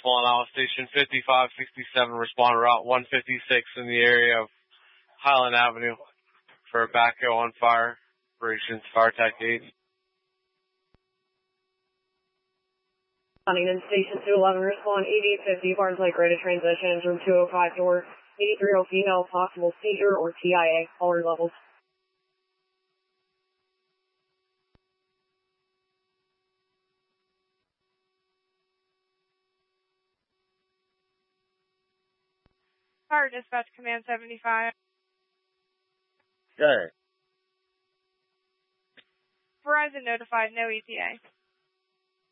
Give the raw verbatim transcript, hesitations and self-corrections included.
One out, station fifty-five sixty-seven, respond route one fifty-six in the area of Highland Avenue for a backhoe on fire. Operations, Fire Tech eight. Huntington Station two eleven, respond eighty fifty, Barnes Lake, ready to transition from two oh five door, eighty-three oh female, possible seizure or T I A, caller levels. Fire Dispatch Command seventy-five. Good. Verizon notified, no E T A.